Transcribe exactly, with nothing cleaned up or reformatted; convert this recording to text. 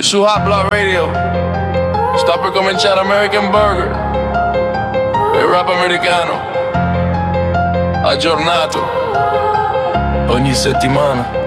su Hot Blood Radio sta per cominciare American Burger, il rap americano aggiornato ogni settimana.